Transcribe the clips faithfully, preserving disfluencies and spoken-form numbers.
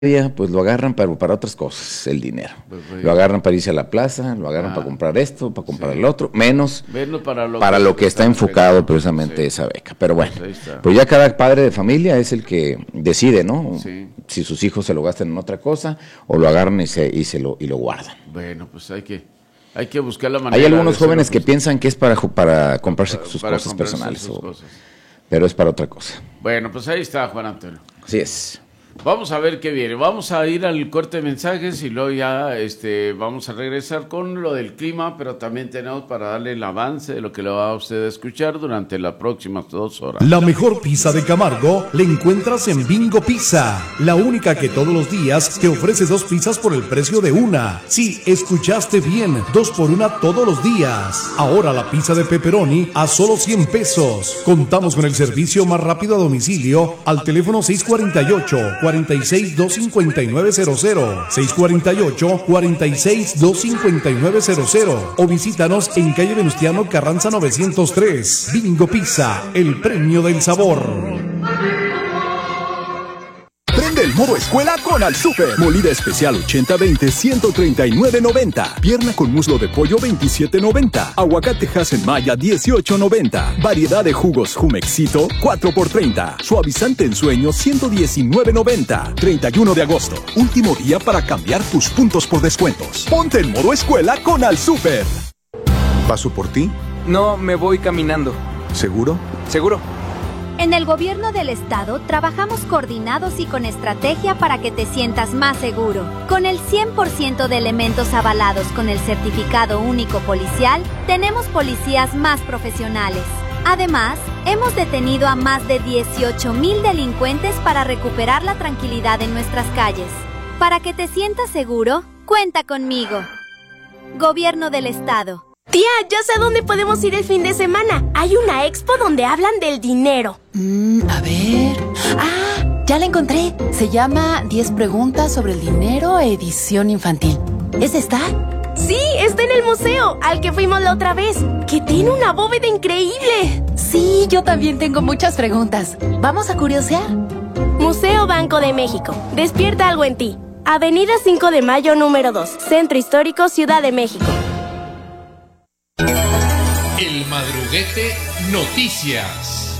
pues lo agarran para, para otras cosas, el dinero. Pues, pues, lo agarran para irse a la plaza, lo agarran ah, para comprar esto, para comprar sí. el otro, menos, menos para lo para que, lo que está enfocado beca, precisamente sí. esa beca. Pero bueno, Pues, pues ya cada padre de familia es el que decide, ¿no? Sí. Si sus hijos se lo gastan en otra cosa o lo agarran y se, y se lo, y lo guardan. Bueno, pues hay que, hay que buscar la manera. Hay algunos de jóvenes que justo. piensan que es para, para comprarse para, sus para cosas comprarse personales, sus o, cosas. pero es para otra cosa. Bueno, pues ahí está, Juan Antonio. Así es. Vamos a ver qué viene. Vamos a ir al corte de mensajes y luego ya este, vamos a regresar con lo del clima, pero también tenemos para darle el avance de lo que le va a usted a escuchar durante las próximas dos horas. La mejor pizza de Camargo la encuentras en Bingo Pizza, la única que todos los días te ofrece dos pizzas por el precio de una. Sí, escuchaste bien, dos por una todos los días. Ahora la pizza de pepperoni a solo cien pesos. Contamos con el servicio más rápido a domicilio al teléfono seis cuatro ocho, cuarenta y seis, doscientos cincuenta y nueve cero cero, seis cuatro ocho, cuarenta y seis, doscientos cincuenta y nueve cero cero o visítanos en calle Venustiano Carranza novecientos tres. Bingo Pizza, el premio del sabor. Prende el modo escuela con Al Super. Molida especial ochenta veinte, ciento treinta y nueve noventa. Pierna con muslo de pollo veintisiete noventa. Aguacate Hass Maya dieciocho noventa. Variedad de jugos Jumexito cuatro por treinta. Suavizante en sueño ciento diecinueve noventa. treinta y uno de agosto. Último día para cambiar tus puntos por descuentos. Ponte en modo escuela con Al Super. ¿Paso por ti? No, me voy caminando. ¿Seguro? ¿Seguro? En el gobierno del estado trabajamos coordinados y con estrategia para que te sientas más seguro. Con el cien por ciento de elementos avalados con el certificado único policial, tenemos policías más profesionales. Además, hemos detenido a más de dieciocho mil delincuentes para recuperar la tranquilidad en nuestras calles. Para que te sientas seguro, cuenta conmigo. Gobierno del estado. Tía, ya sé a dónde podemos ir el fin de semana. Hay una expo donde hablan del dinero. Mm, a ver... ¡Ah! Ya la encontré. Se llama diez preguntas sobre el dinero, edición infantil. ¿Es esta? Sí, está en el museo, al que fuimos la otra vez. Que tiene una bóveda increíble. Sí, yo también tengo muchas preguntas. ¿Vamos a curiosear? Museo Banco de México. Despierta algo en ti. Avenida cinco de mayo, número dos. Centro Histórico, Ciudad de México. El Madruguete Noticias.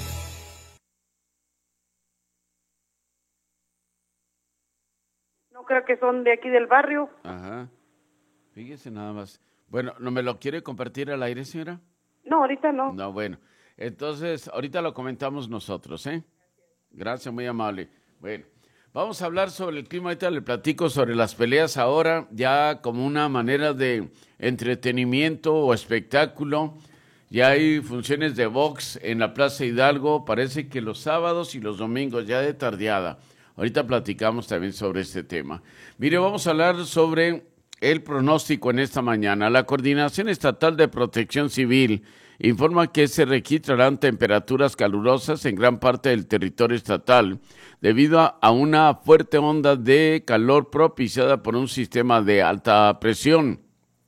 No creo que son de aquí del barrio. Ajá. Fíjese nada más. Bueno, ¿no me lo quiere compartir al aire, señora? No, ahorita no. No, bueno. Entonces, ahorita lo comentamos nosotros, ¿eh? Gracias, muy amable. Bueno, vamos a hablar sobre el clima. Ahorita le platico sobre las peleas ahora, ya como una manera de entretenimiento o espectáculo. Ya hay funciones de box en la Plaza Hidalgo, parece que los sábados y los domingos, ya de tardeada. Ahorita platicamos también sobre este tema. Mire, vamos a hablar sobre el pronóstico en esta mañana. La Coordinación Estatal de Protección Civil informa que se registrarán temperaturas calurosas en gran parte del territorio estatal debido a, a una fuerte onda de calor propiciada por un sistema de alta presión.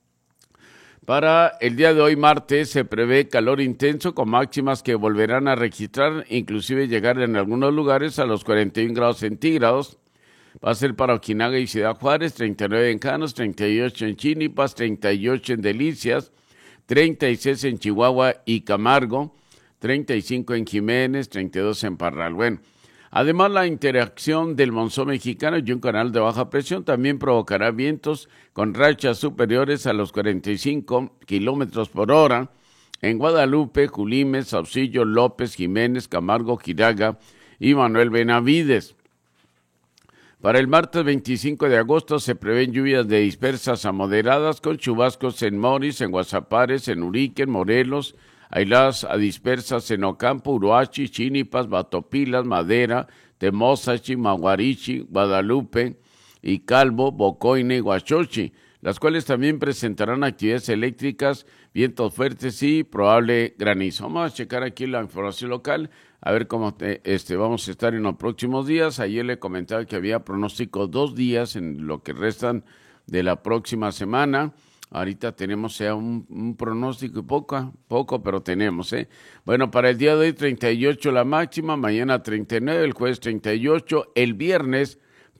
Para el día de hoy, martes, se prevé calor intenso con máximas que volverán a registrar, inclusive llegar en algunos lugares a los cuarenta y un grados centígrados. Va a ser para Ojinaga y Ciudad Juárez, treinta y nueve en Canos, treinta y ocho en Chínipas, treinta y ocho en Delicias, treinta y seis en Chihuahua y Camargo, treinta y cinco en Jiménez, treinta y dos en Parral. Bueno, además la interacción del monzón mexicano y un canal de baja presión también provocará vientos con rachas superiores a los cuarenta y cinco kilómetros por hora en Guadalupe, Julimes, Saucillo, López, Jiménez, Camargo, Jiraga y Manuel Benavides. Para el martes veinticinco de agosto se prevén lluvias de dispersas a moderadas con chubascos en Moris, en Guasapares, en Urique, en Morelos, aisladas a dispersas en Ocampo, Uruachi, Chínipas, Batopilas, Madera, Temozachi, Maguarichi, Guadalupe y Calvo, Bocoine y Huachochi, las cuales también presentarán actividades eléctricas, vientos fuertes y probable granizo. Vamos a checar aquí la información local, a ver cómo te, este, vamos a estar en los próximos días. Ayer le comentaba que había pronóstico dos días en lo que restan de la próxima semana. Ahorita tenemos ya un, un pronóstico poco, poco, pero tenemos, ¿eh? Bueno, para el día de hoy treinta y ocho la máxima, mañana treinta y nueve, el jueves treinta y ocho, el viernes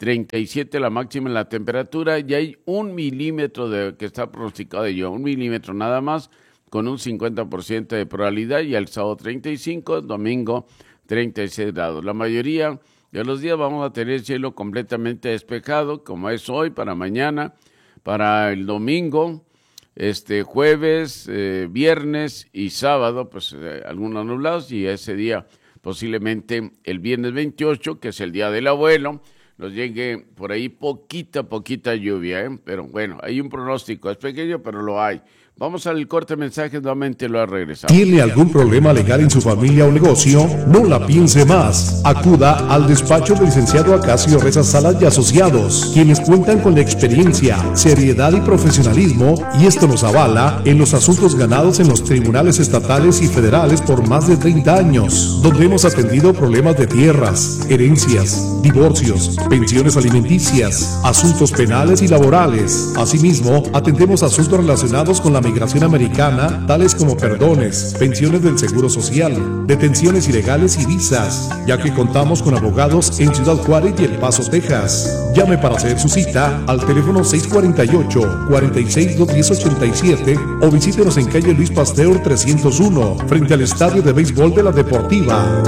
treinta y siete la máxima en la temperatura y hay un milímetro de que está pronosticado de lluvia, un milímetro nada más, con un cincuenta por ciento de probabilidad, y el sábado treinta y cinco, domingo treinta y seis grados. La mayoría de los días vamos a tener cielo completamente despejado, como es hoy, para mañana, para el domingo, este jueves, eh, viernes y sábado, pues eh, algunos nublados, y ese día posiblemente el viernes veintiocho, que es el día del abuelo, nos llegue por ahí poquita, poquita lluvia, ¿eh? Pero bueno, hay un pronóstico, es pequeño, pero lo hay. Vamos al corte de mensajes, nuevamente lo ha regresado. ¿Tiene algún problema legal en su familia o negocio? No la piense más. Acuda al despacho del licenciado Acacio Reza Salas y Asociados, quienes cuentan con la experiencia, seriedad y profesionalismo, y esto nos avala en los asuntos ganados en los tribunales estatales y federales por más de treinta años, donde hemos atendido problemas de tierras, herencias, divorcios, pensiones alimenticias, asuntos penales y laborales. Asimismo, atendemos asuntos relacionados con la migración americana, tales como perdones, pensiones del Seguro Social, detenciones ilegales y visas, ya que contamos con abogados en Ciudad Juárez y El Paso, Texas. Llame para hacer su cita al teléfono seis cuatro ocho, cuatro seis, dos uno cero, ocho siete o visítenos en calle Luis Pasteur trescientos uno, frente al Estadio de Béisbol de la Deportiva.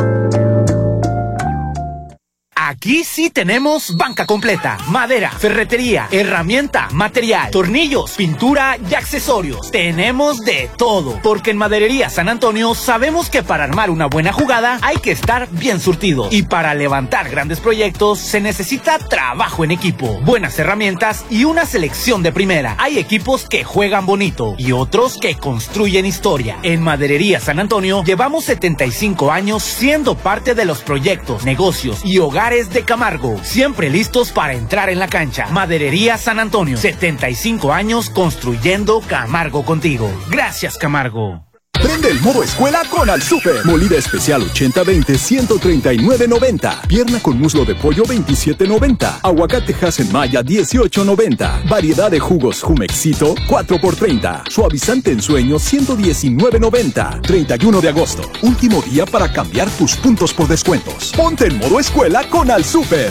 Aquí sí tenemos banca completa, madera, ferretería, herramienta, material, tornillos, pintura y accesorios. Tenemos de todo, porque en Maderería San Antonio sabemos que para armar una buena jugada hay que estar bien surtido. Y para levantar grandes proyectos se necesita trabajo en equipo, buenas herramientas y una selección de primera. Hay equipos que juegan bonito y otros que construyen historia. En Maderería San Antonio llevamos setenta y cinco años siendo parte de los proyectos, negocios y hogares de Camargo, siempre listos para entrar en la cancha. Maderería San Antonio, setenta y cinco años construyendo Camargo contigo. Gracias, Camargo. Prende el modo escuela con Al Super. Molida especial ochenta veinte, ciento treinta y nueve noventa. Pierna con muslo de pollo veintisiete noventa. Aguacate Hass Maya dieciocho noventa. Variedad de jugos Jumexito cuatro por treinta. Suavizante en sueño ciento diecinueve noventa. treinta y uno de agosto. Último día para cambiar tus puntos por descuentos. Ponte en modo escuela con Al Super.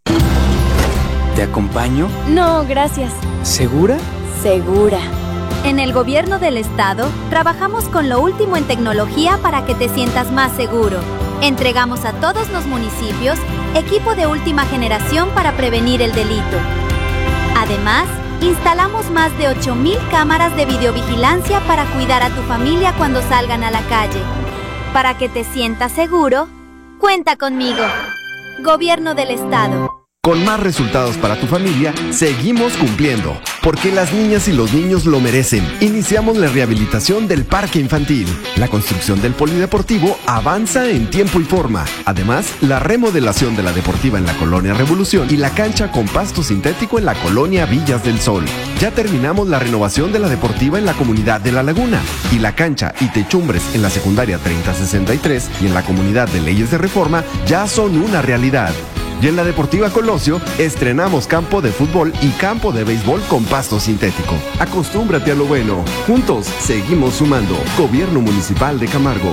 ¿Te acompaño? No, gracias. ¿Segura? Segura. En el gobierno del estado, trabajamos con lo último en tecnología para que te sientas más seguro. Entregamos a todos los municipios equipo de última generación para prevenir el delito. Además, instalamos más de ocho mil cámaras de videovigilancia para cuidar a tu familia cuando salgan a la calle. Para que te sientas seguro, cuenta conmigo. Gobierno del estado. Con más resultados para tu familia, seguimos cumpliendo, porque las niñas y los niños lo merecen. Iniciamos la rehabilitación del parque infantil. La construcción del polideportivo avanza en tiempo y forma. Además, la remodelación de la deportiva en la Colonia Revolución y la cancha con pasto sintético en la Colonia Villas del Sol. Ya terminamos la renovación de la deportiva en la comunidad de La Laguna y la cancha y techumbres en la secundaria treinta sesenta y tres y en la comunidad de Leyes de Reforma ya son una realidad. Y en la Deportiva Colosio estrenamos campo de fútbol y campo de béisbol con pasto sintético. Acostúmbrate a lo bueno. Juntos seguimos sumando. Gobierno Municipal de Camargo.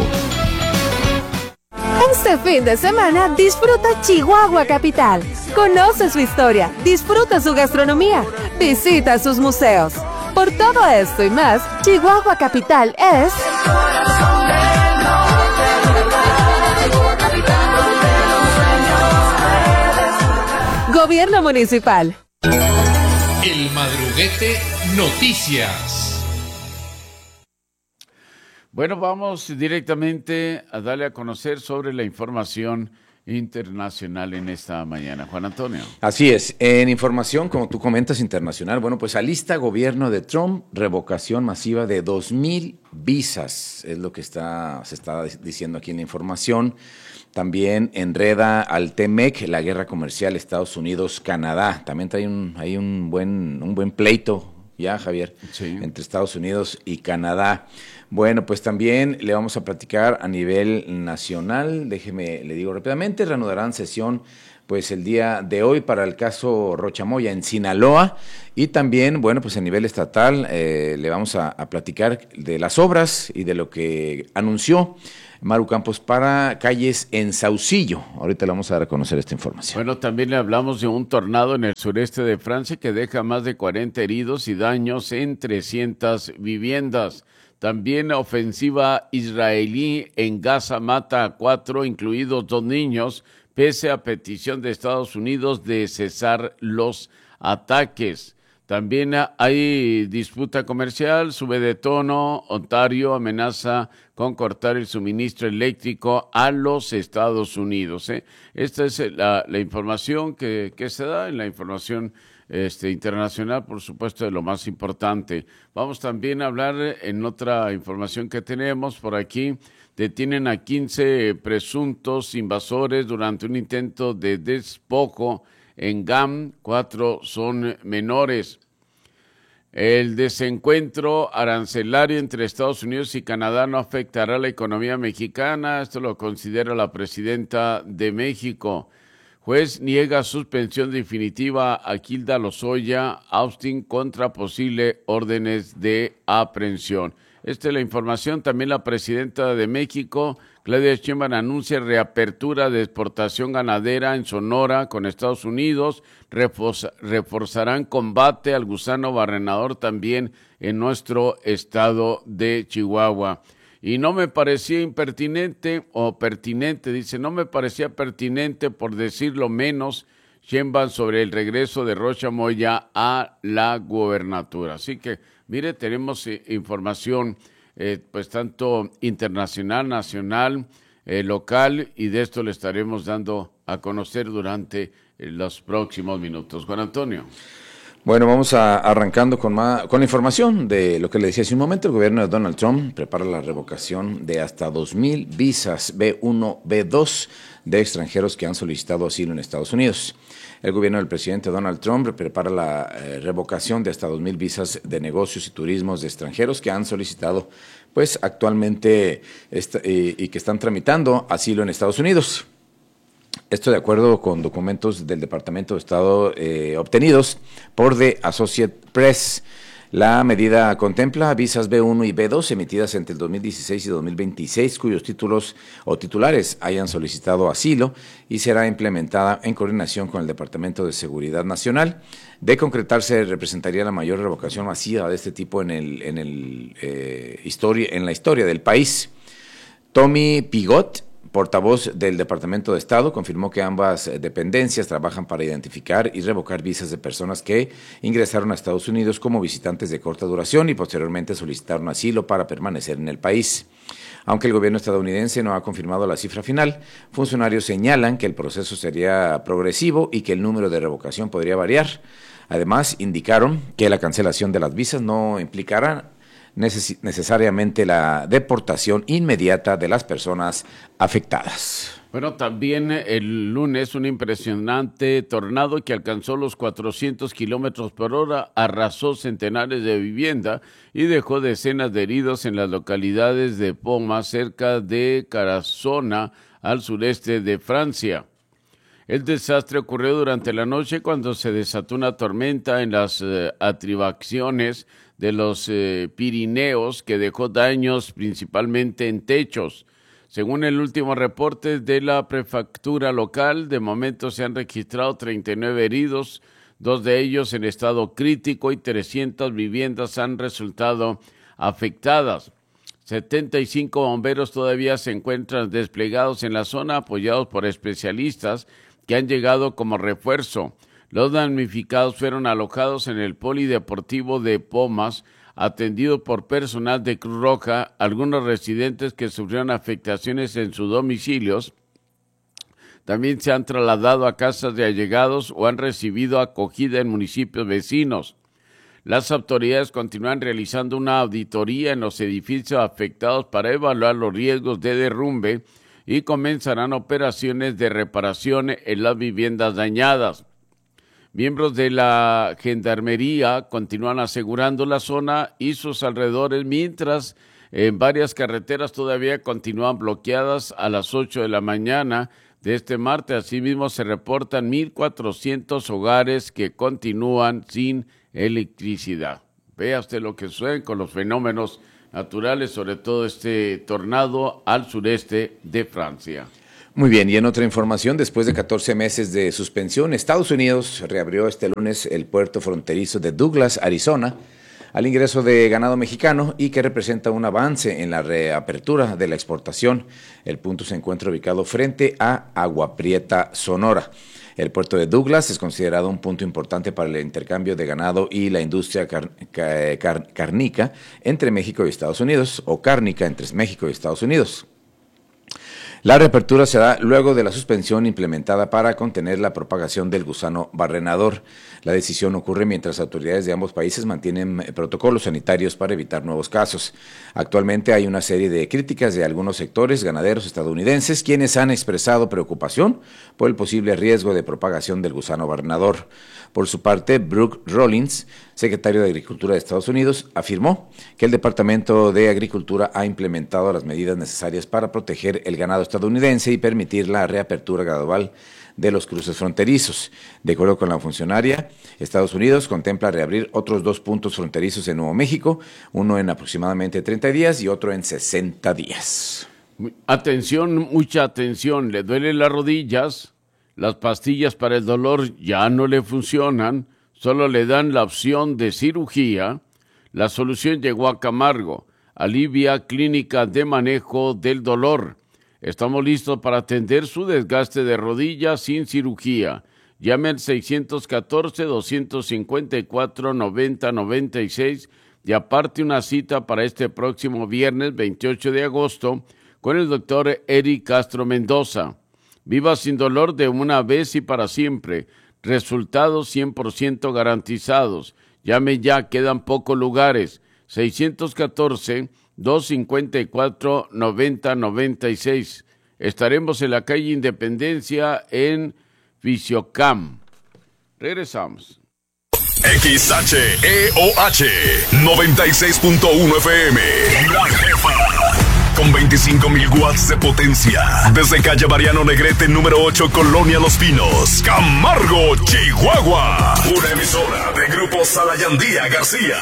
Este fin de semana disfruta Chihuahua Capital. Conoce su historia, disfruta su gastronomía, visita sus museos. Por todo esto y más, Chihuahua Capital es... Gobierno Municipal. El Madruguete Noticias. Bueno, vamos directamente a darle a conocer sobre la información internacional en esta mañana. Juan Antonio. Así es, en información, como tú comentas, internacional, bueno, pues alista gobierno de Trump revocación masiva de dos mil visas, es lo que está se está diciendo aquí en la información. También enreda al T M E C la guerra comercial Estados Unidos-Canadá. También hay un, hay un buen, un buen pleito ya, Javier, sí, entre Estados Unidos y Canadá. Bueno, pues también le vamos a platicar a nivel nacional. Déjeme, le digo rápidamente, reanudarán sesión pues el día de hoy para el caso Rochamoya en Sinaloa. Y también, bueno, pues a nivel estatal eh, le vamos a, a platicar de las obras y de lo que anunció Maru Campos para calles en Saucillo. Ahorita le vamos a dar a conocer esta información. Bueno, también le hablamos de un tornado en el sureste de Francia que deja más de cuarenta heridos y daños en trescientas viviendas. También ofensiva israelí en Gaza mata a cuatro, incluidos dos niños, pese a petición de Estados Unidos de cesar los ataques. También hay disputa comercial, sube de tono, Ontario amenaza con cortar el suministro eléctrico a los Estados Unidos. ¿eh? Esta es la, la información que, que se da en la información Este, internacional, por supuesto, de lo más importante. Vamos también a hablar en otra información que tenemos por aquí. Detienen a quince presuntos invasores durante un intento de despojo en Guam. Cuatro son menores. El desencuentro arancelario entre Estados Unidos y Canadá no afectará a la economía mexicana. Esto lo considera la presidenta de México. Juez niega suspensión definitiva a Hilda Lozoya Austin contra posibles órdenes de aprehensión. Esta es la información. También la presidenta de México, Claudia Sheinbaum, anuncia reapertura de exportación ganadera en Sonora con Estados Unidos. Reforza, reforzarán combate al gusano barrenador también en nuestro estado de Chihuahua. Y no me parecía impertinente o pertinente, dice, no me parecía pertinente, por decirlo menos, Sheinbaum sobre el regreso de Rocha Moya a la gubernatura. Así que, mire, tenemos eh, información eh, pues tanto internacional, nacional, eh, local, y de esto le estaremos dando a conocer durante eh, los próximos minutos. Juan Antonio. Bueno, vamos a, arrancando con, más, con la información de lo que le decía hace un momento. El gobierno de Donald Trump prepara la revocación de hasta dos mil visas B uno, B dos de extranjeros que han solicitado asilo en Estados Unidos. El gobierno del presidente Donald Trump prepara la eh, revocación de hasta dos mil visas de negocios y turismos de extranjeros que han solicitado, pues actualmente, esta, eh, y que están tramitando asilo en Estados Unidos. Esto de acuerdo con documentos del Departamento de Estado eh, obtenidos por The Associated Press. La medida contempla visas B uno y B dos emitidas entre el dos mil dieciséis y dos mil veintiséis, cuyos títulos o titulares hayan solicitado asilo, y será implementada en coordinación con el Departamento de Seguridad Nacional. De concretarse, representaría la mayor revocación masiva de este tipo en, el, en, el, eh, historia, en la historia del país. Tommy Pigot, portavoz del Departamento de Estado, confirmó que ambas dependencias trabajan para identificar y revocar visas de personas que ingresaron a Estados Unidos como visitantes de corta duración y posteriormente solicitaron asilo para permanecer en el país. Aunque el gobierno estadounidense no ha confirmado la cifra final, funcionarios señalan que el proceso sería progresivo y que el número de revocación podría variar. Además, indicaron que la cancelación de las visas no implicará Neces- necesariamente la deportación inmediata de las personas afectadas. Bueno, también el lunes un impresionante tornado que alcanzó los cuatrocientos kilómetros por hora arrasó centenares de viviendas y dejó decenas de heridos en las localidades de Poma, cerca de Carasona, al sureste de Francia. El desastre ocurrió durante la noche cuando se desató una tormenta en las eh, atribuciones de los eh, Pirineos que dejó daños principalmente en techos. Según el último reporte de la prefectura local, de momento se han registrado treinta y nueve heridos, dos de ellos en estado crítico y trescientas viviendas han resultado afectadas. setenta y cinco bomberos todavía se encuentran desplegados en la zona, apoyados por especialistas que han llegado como refuerzo. Los damnificados fueron alojados en el polideportivo de Pomas, atendido por personal de Cruz Roja. Algunos residentes que sufrieron afectaciones en sus domicilios también se han trasladado a casas de allegados o han recibido acogida en municipios vecinos. Las autoridades continúan realizando una auditoría en los edificios afectados para evaluar los riesgos de derrumbe y comenzarán operaciones de reparación en las viviendas dañadas. Miembros de la Gendarmería continúan asegurando la zona y sus alrededores, mientras en varias carreteras todavía continúan bloqueadas a las ocho de la mañana de este martes. Asimismo, se reportan mil cuatrocientos hogares que continúan sin electricidad. Vea usted lo que sucede con los fenómenos naturales, sobre todo este tornado al sureste de Francia. Muy bien, y en otra información, después de catorce meses de suspensión, Estados Unidos reabrió este lunes el puerto fronterizo de Douglas, Arizona, al ingreso de ganado mexicano y que representa un avance en la reapertura de la exportación. El punto se encuentra ubicado frente a Agua Prieta, Sonora. El puerto de Douglas es considerado un punto importante para el intercambio de ganado y la industria car car cárnica entre México y Estados Unidos, o cárnica entre México y Estados Unidos. La reapertura se da luego de la suspensión implementada para contener la propagación del gusano barrenador. La decisión ocurre mientras autoridades de ambos países mantienen protocolos sanitarios para evitar nuevos casos. Actualmente hay una serie de críticas de algunos sectores ganaderos estadounidenses, quienes han expresado preocupación por el posible riesgo de propagación del gusano barrenador. Por su parte, Brooke Rollins, secretario de Agricultura de Estados Unidos, afirmó que el Departamento de Agricultura ha implementado las medidas necesarias para proteger el ganado estadounidense y permitir la reapertura gradual de los cruces fronterizos. De acuerdo con la funcionaria, Estados Unidos contempla reabrir otros dos puntos fronterizos en Nuevo México, uno en aproximadamente treinta días y otro en sesenta días. Atención, mucha atención, le duelen las rodillas, las pastillas para el dolor ya no le funcionan, solo le dan la opción de cirugía. La solución llegó a Camargo, Alivia Clínica de Manejo del Dolor. Estamos listos para atender su desgaste de rodillas sin cirugía. Llame al seiscientos catorce, doscientos cincuenta y cuatro, noventa noventa y seis y aparte una cita para este próximo viernes veintiocho de agosto con el doctor Eric Castro Mendoza. Viva sin dolor de una vez y para siempre. Resultados cien por ciento garantizados. Llame ya, quedan pocos lugares. seiscientos catorce, doscientos cincuenta y cuatro, noventa noventa y seis. Estaremos en la calle Independencia en Fisiocam. Regresamos. X H E O H noventa y seis punto uno F M. La Jefa. Con veinticinco mil watts de potencia. Desde calle Mariano Negrete, número ocho, Colonia Los Pinos, Camargo, Chihuahua. Una emisora de Grupo Salayandía García.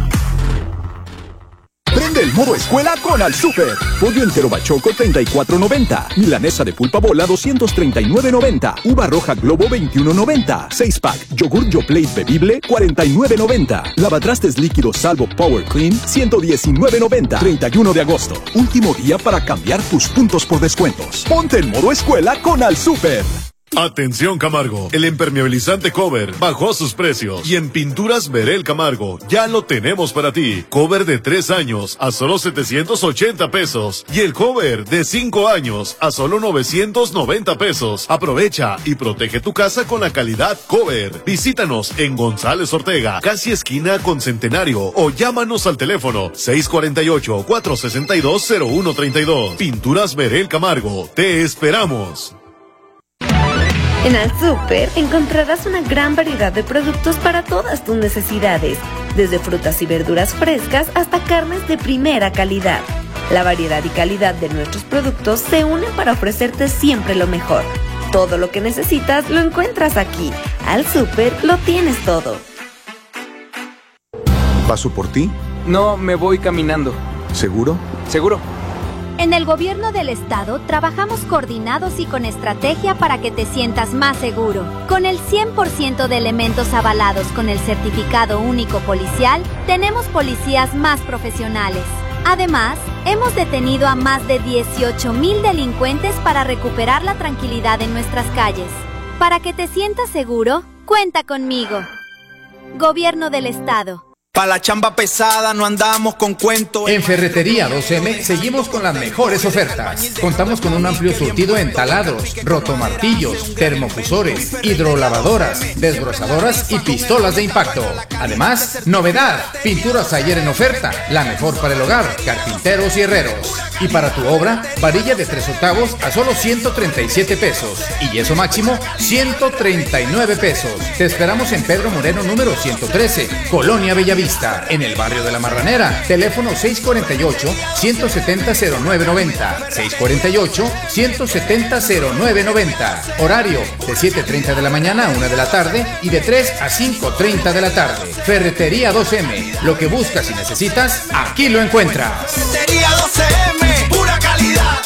Prende el modo escuela con Al Super. Pollo entero bachoco treinta y cuatro noventa. Milanesa de pulpa bola doscientos treinta y nueve noventa. Uva roja globo veintiuno noventa. seis pack. Yogur Yoplait bebible cuarenta y nueve noventa. Lavatrastes líquidos Salvo Power Clean ciento diecinueve noventa. treinta y uno de agosto. Último día para cambiar tus puntos por descuentos. Ponte en modo escuela con Al Super. Atención Camargo, el impermeabilizante Cover bajó sus precios y en Pinturas Verel Camargo ya lo tenemos para ti. Cover de tres años a solo setecientos ochenta pesos y el Cover de cinco años a solo novecientos noventa pesos. Aprovecha y protege tu casa con la calidad Cover. Visítanos en González Ortega, casi esquina con Centenario, o llámanos al teléfono seis cuatro ocho, cuatro seis dos, cero uno tres dos. Pinturas Verel Camargo, te esperamos. En Al Super encontrarás una gran variedad de productos para todas tus necesidades, desde frutas y verduras frescas hasta carnes de primera calidad. La variedad y calidad de nuestros productos se unen para ofrecerte siempre lo mejor. Todo lo que necesitas lo encuentras aquí. Al Super lo tienes todo. ¿Paso por ti? No, me voy caminando. ¿Seguro? Seguro. En el gobierno del estado trabajamos coordinados y con estrategia para que te sientas más seguro. Con el cien por ciento de elementos avalados con el certificado único policial, tenemos policías más profesionales. Además, hemos detenido a más de dieciocho mil delincuentes para recuperar la tranquilidad en nuestras calles. Para que te sientas seguro, cuenta conmigo. Gobierno del estado. Pa' la chamba pesada no andamos con cuentos. En Ferretería dos eme seguimos con las mejores ofertas. Contamos con un amplio surtido en taladros, rotomartillos, termofusores, hidrolavadoras, desbrozadoras y pistolas de impacto. Además, novedad, pinturas ayer en oferta, la mejor para el hogar, carpinteros y herreros. Y para tu obra, varilla de tres octavos a solo ciento treinta y siete pesos y yeso máximo ciento treinta y nueve pesos. Te esperamos en Pedro Moreno número ciento trece, Colonia Bellavista. Lista, en el barrio de La Marranera. Teléfono seis cuatro ocho, uno siete cero, cero nueve nueve cero. seis cuatro ocho, uno siete cero, cero nueve nueve cero. Horario de siete treinta de la mañana a una de la tarde y de tres a cinco treinta de la tarde. Ferretería dos eme. Lo que buscas y necesitas, aquí lo encuentras. Ferretería dos eme, pura calidad.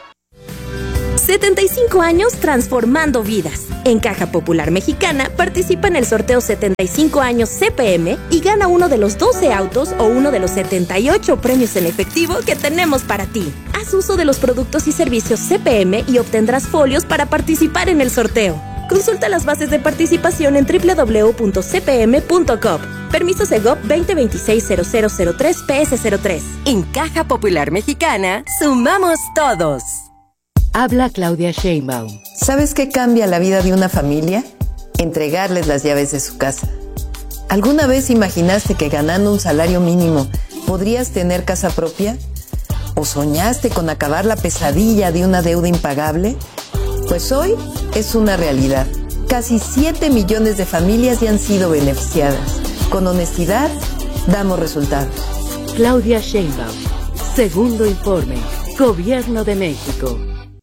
setenta y cinco años transformando vidas. En Caja Popular Mexicana participa en el sorteo setenta y cinco años C P M y gana uno de los doce autos o uno de los setenta y ocho premios en efectivo que tenemos para ti. Haz uso de los productos y servicios C P M y obtendrás folios para participar en el sorteo. Consulta las bases de participación en doble u doble u doble u punto c p m punto com. Permiso Segov veinte veintiséis cero cero cero tres P S cero tres. En Caja Popular Mexicana, sumamos todos. Habla Claudia Sheinbaum. ¿Sabes qué cambia la vida de una familia? Entregarles las llaves de su casa. ¿Alguna vez imaginaste que ganando un salario mínimo podrías tener casa propia? ¿O soñaste con acabar la pesadilla de una deuda impagable? Pues hoy es una realidad. Casi siete millones de familias ya han sido beneficiadas. Con honestidad, damos resultados. Claudia Sheinbaum. Segundo informe. Gobierno de México.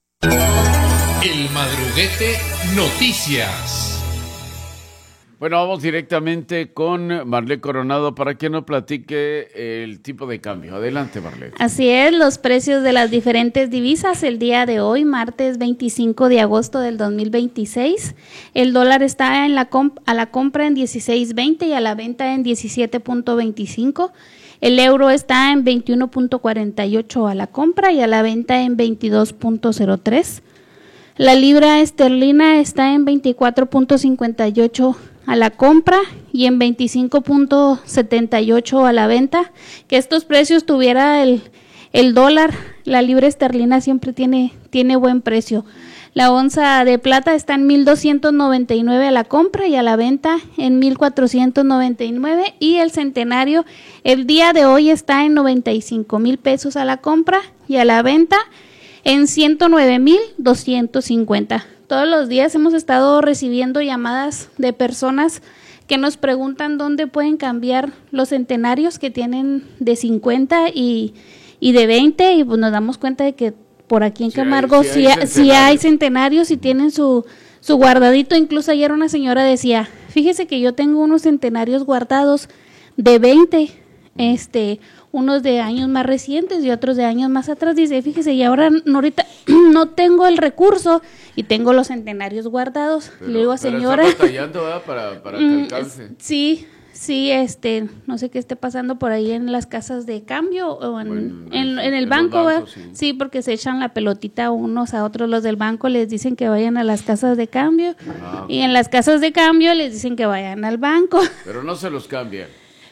El Madruguete Noticias. Bueno, vamos directamente con Marlene Coronado para que nos platique el tipo de cambio. Adelante, Marlene. Así es, los precios de las diferentes divisas el día de hoy, martes veinticinco de agosto del dos mil veintiséis. El dólar está en la comp- a la compra en dieciséis veinte y a la venta en diecisiete veinticinco. El euro está en veintiuno cuarenta y ocho a la compra y a la venta en veintidós cero tres. La libra esterlina está en veinticuatro cincuenta y ocho a la compra y en veinticinco setenta y ocho a la venta. Que estos precios tuviera el, el dólar, la libra esterlina siempre tiene, tiene buen precio. La onza de plata está en mil doscientos noventa y nueve a la compra y a la venta en mil cuatrocientos noventa y nueve, y el centenario el día de hoy está en noventa y cinco mil pesos a la compra y a la venta en ciento nueve mil doscientos cincuenta. Todos los días hemos estado recibiendo llamadas de personas que nos preguntan dónde pueden cambiar los centenarios que tienen de cincuenta y, y de veinte, y pues nos damos cuenta de que por aquí en sí Camargo hay, sí, sí, hay sí hay centenarios y tienen su, su guardadito. Incluso ayer una señora decía, fíjese que yo tengo unos centenarios guardados de veinte, este, unos de años más recientes y otros de años más atrás. Dice, fíjese, y ahora no, ahorita no tengo el recurso y tengo los centenarios guardados. Pero, Le digo a señora. Está batallando, ¿verdad? Para, para que alcance. Sí. Sí, este, no sé qué esté pasando por ahí en las casas de cambio o en, bueno, en, en el en banco, bancos, sí. sí, porque se echan la pelotita unos a otros. Los del banco les dicen que vayan a las casas de cambio ah, y en las casas de cambio les dicen que vayan al banco. Pero no se los cambian.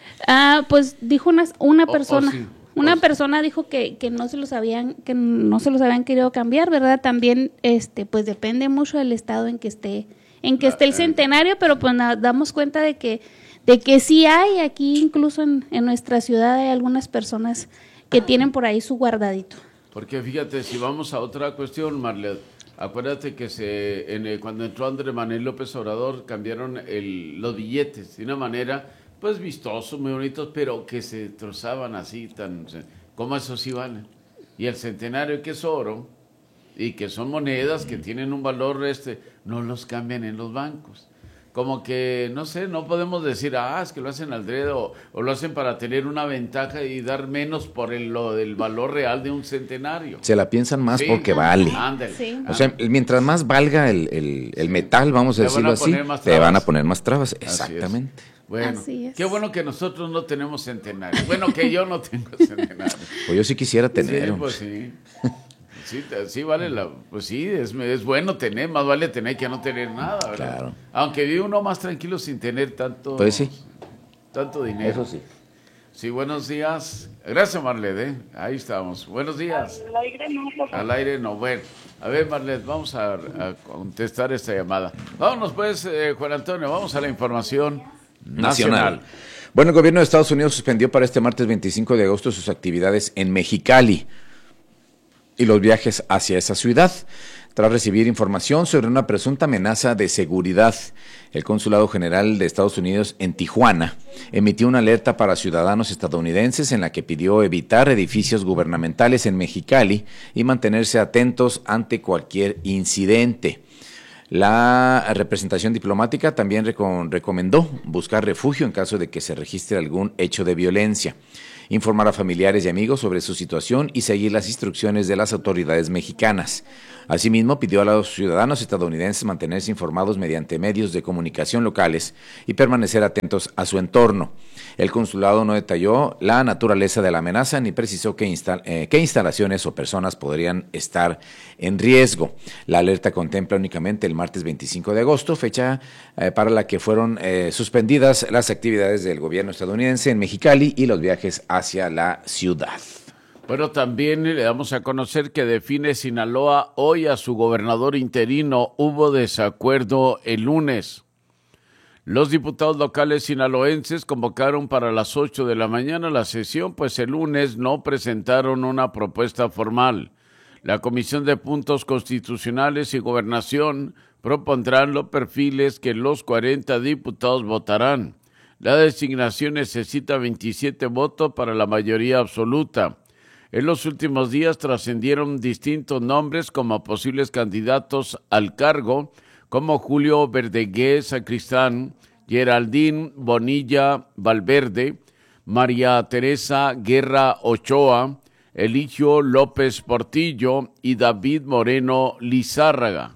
Ah, pues dijo una, una persona, oh, oh, sí. una oh, persona dijo que, que no se los habían, que no se los habían querido cambiar, ¿verdad? También, este, pues depende mucho del estado en que esté, en que la, esté el centenario, pero pues nos damos cuenta de que de que sí hay aquí, incluso en, en nuestra ciudad hay algunas personas que tienen por ahí su guardadito. Porque fíjate, si vamos a otra cuestión, Marlet, acuérdate que se en el, cuando entró Andrés Manuel López Obrador cambiaron el, los billetes de una manera, pues vistosos, muy bonitos, pero que se trozaban así, tan como esos sí valen. Y el centenario, que es oro, y que son monedas que tienen un valor, este no los cambian en los bancos. Como que, no sé, no podemos decir, ah, es que lo hacen al dedo o, o lo hacen para tener una ventaja y dar menos por el, lo del valor real de un centenario. Se la piensan más sí, porque vale. Ándale. Sí. O sea, mientras más valga el, el, el metal, vamos a decirlo así, te van a poner más trabas. Exactamente. Bueno, Así es. Qué bueno que nosotros no tenemos centenario. Bueno, que yo no tengo centenario. Pues yo sí quisiera tener. Sí, pues sí. Sí, sí vale la, pues sí, es, es bueno tener, más vale tener que no tener nada, ¿verdad? Claro. Aunque vive uno más tranquilo sin tener tanto, pues sí. tanto dinero. Eso sí. Sí, buenos días. Gracias, Marlet, ¿eh? Ahí estamos. Buenos días. Al aire no. Al aire no. Bueno, a ver, Marlet, vamos a, a contestar esta llamada. Vámonos pues, eh, Juan Antonio, vamos a la información nacional. nacional. Bueno, el gobierno de Estados Unidos suspendió para este martes veinticinco de agosto sus actividades en Mexicali. y los viajes hacia esa ciudad. Tras recibir información sobre una presunta amenaza de seguridad, el Consulado General de Estados Unidos en Tijuana emitió una alerta para ciudadanos estadounidenses en la que pidió evitar edificios gubernamentales en Mexicali y mantenerse atentos ante cualquier incidente. La representación diplomática también recomendó buscar refugio en caso de que se registre algún hecho de violencia, informar a familiares y amigos sobre su situación y seguir las instrucciones de las autoridades mexicanas. Asimismo, pidió a los ciudadanos estadounidenses mantenerse informados mediante medios de comunicación locales y permanecer atentos a su entorno. El consulado no detalló la naturaleza de la amenaza ni precisó qué, instal- eh, qué instalaciones o personas podrían estar en riesgo. La alerta contempla únicamente el martes veinticinco de agosto, fecha eh, para la que fueron eh, suspendidas las actividades del gobierno estadounidense en Mexicali y los viajes hacia la ciudad. Bueno, también le damos a conocer que define Sinaloa hoy a su gobernador interino. Hubo desacuerdo el lunes. Los diputados locales sinaloenses convocaron para las ocho de la mañana la sesión, pues el lunes no presentaron una propuesta formal. La Comisión de Puntos Constitucionales y Gobernación propondrán los perfiles que los cuarenta diputados votarán. La designación necesita veintisiete votos para la mayoría absoluta. En los últimos días trascendieron distintos nombres como posibles candidatos al cargo, como Julio Verdegué Sacristán, Geraldine Bonilla Valverde, María Teresa Guerra Ochoa, Eligio López Portillo y David Moreno Lizárraga.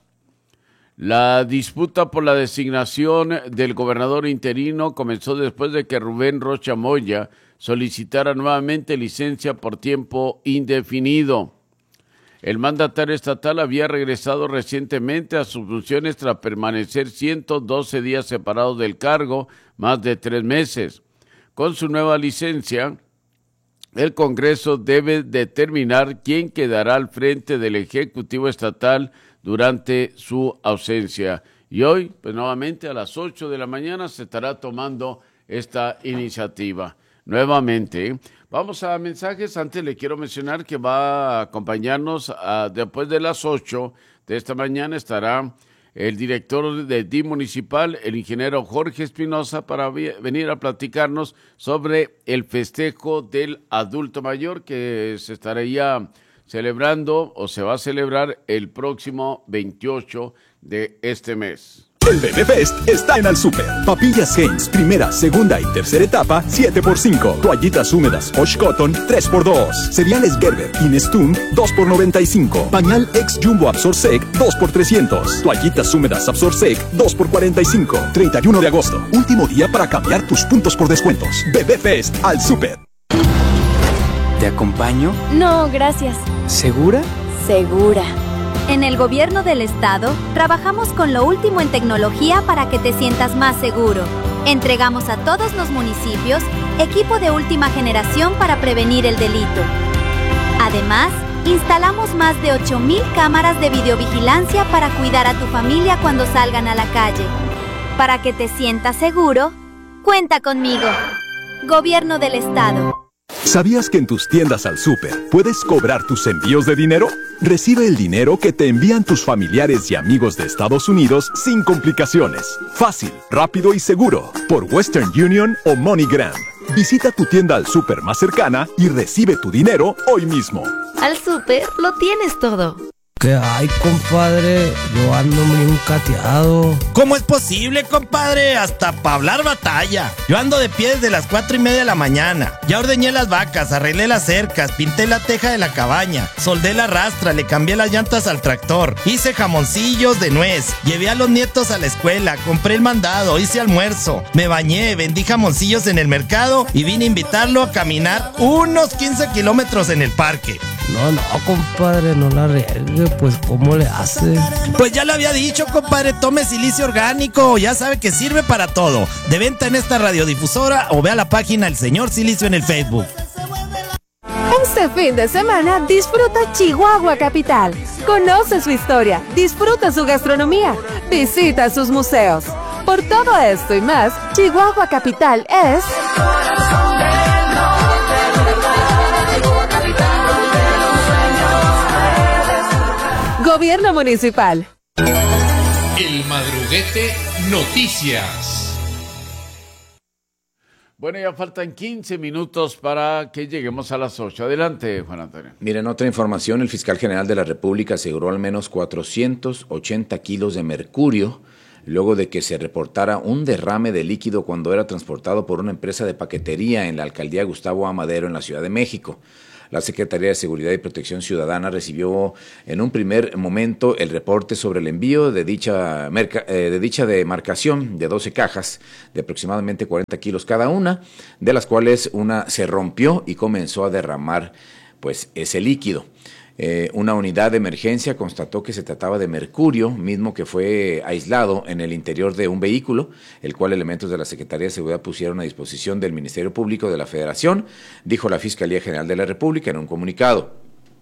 La disputa por la designación del gobernador interino comenzó después de que Rubén Rocha Moya solicitara nuevamente licencia por tiempo indefinido. El mandatario estatal había regresado recientemente a sus funciones tras permanecer ciento doce días separado del cargo, más de tres meses. Con su nueva licencia, el Congreso debe determinar quién quedará al frente del Ejecutivo Estatal durante su ausencia. Y hoy, pues nuevamente a las ocho de la mañana se estará tomando esta iniciativa. Nuevamente, vamos a mensajes. Antes le quiero mencionar que va a acompañarnos a, después de las ocho de esta mañana estará el director de D I M municipal, el ingeniero Jorge Espinosa, para vi- venir a platicarnos sobre el festejo del adulto mayor que se estaría celebrando o se va a celebrar el próximo veintiocho de este mes. El Bebé Fest está en Al Super. Papillas Heinz, primera, segunda y tercera etapa, siete por cinco. Toallitas húmedas Osh Cotton, tres por dos. Cereales Gerber y Nestum, dos por noventa y cinco. Pañal Ex Jumbo Absorsec, dos por trescientos. Toallitas húmedas Absorsec, dos por cuarenta y cinco. treinta y uno de agosto, último día para cambiar tus puntos por descuentos. Bebé Fest Al Super. ¿Te acompaño? No, gracias. ¿Segura? Segura. En el gobierno del estado, trabajamos con lo último en tecnología para que te sientas más seguro. Entregamos a todos los municipios equipo de última generación para prevenir el delito. Además, instalamos más de ocho mil cámaras de videovigilancia para cuidar a tu familia cuando salgan a la calle. Para que te sientas seguro, cuenta conmigo. Gobierno del estado. ¿Sabías que en tus tiendas Al Super puedes cobrar tus envíos de dinero? Recibe el dinero que te envían tus familiares y amigos de Estados Unidos sin complicaciones. Fácil, rápido y seguro. Por Western Union o MoneyGram. Visita tu tienda Al Super más cercana y recibe tu dinero hoy mismo. Al Super lo tienes todo. ¿Qué hay, compadre? Yo ando muy cateado. ¿Cómo es posible, compadre? Hasta para hablar batalla. Yo ando de pie desde las cuatro y media de la mañana. Ya ordeñé las vacas, arreglé las cercas, pinté la teja de la cabaña, soldé la rastra, le cambié las llantas al tractor, hice jamoncillos de nuez, llevé a los nietos a la escuela, compré el mandado, hice almuerzo, me bañé, vendí jamoncillos en el mercado y vine a invitarlo a caminar unos quince kilómetros en el parque. No, no, compadre, no la riegue, pues ¿cómo le hace? Pues ya le había dicho, compadre, tome silicio orgánico, ya sabe que sirve para todo. De venta en esta radiodifusora o vea la página El Señor Silicio en el Facebook. Este fin de semana disfruta Chihuahua Capital. Conoce su historia, disfruta su gastronomía, visita sus museos. Por todo esto y más, Chihuahua Capital es... Gobierno Municipal. El Madruguete Noticias. Bueno, ya faltan quince minutos para que lleguemos a las ocho. Adelante, Juan Antonio. Miren, otra información, el fiscal general de la República aseguró al menos cuatrocientos ochenta kilos de mercurio luego de que se reportara un derrame de líquido cuando era transportado por una empresa de paquetería en la alcaldía Gustavo A. Madero en la Ciudad de México. La Secretaría de Seguridad y Protección Ciudadana recibió en un primer momento el reporte sobre el envío de dicha, merca, eh, de dicha demarcación de doce cajas de aproximadamente cuarenta kilos cada una, de las cuales una se rompió y comenzó a derramar pues ese líquido. Eh, una unidad de emergencia constató que se trataba de mercurio, mismo que fue aislado en el interior de un vehículo, el cual elementos de la Secretaría de Seguridad pusieron a disposición del Ministerio Público de la Federación, dijo la Fiscalía General de la República en un comunicado.